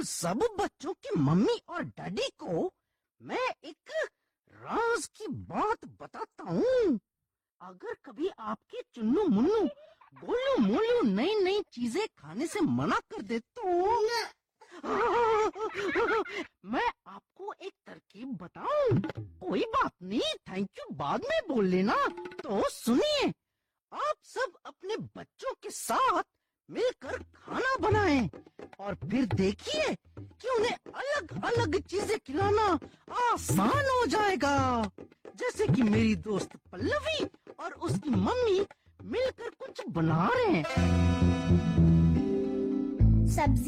सब बच्चों की मम्मी और डैडी को मैं एक राज की बात बताता हूँ। अगर कभी आपके चुन्नू मुन्नू गोलू मोलू नई नई चीजें खाने से मना कर दे तो मैं आपको एक तरकीब बताऊं। कोई बात नहीं, थैंक यू बाद में बोल लेना। तो सुनिए, आप सब अपने बच्चों के साथ मिलकर खाना बनाएं और फिर देखिए कि उन्हें अलग अलग चीजें खिलाना आसान हो जाएगा। जैसे कि मेरी दोस्त पल्लवी और उसकी मम्मी मिलकर कुछ बना रहे हैं। सब्जी